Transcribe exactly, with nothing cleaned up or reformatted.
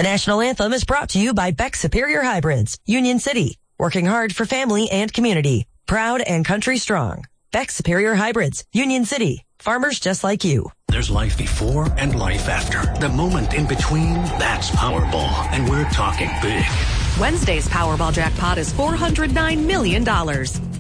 The national anthem is brought to you by Beck Superior Hybrids, Union City, working hard for family and community. Proud and country strong. Beck Superior Hybrids, Union City, farmers just like you. There's life before and life after. The moment in between, that's Powerball, and we're talking big. Wednesday's Powerball jackpot is four hundred nine million dollars.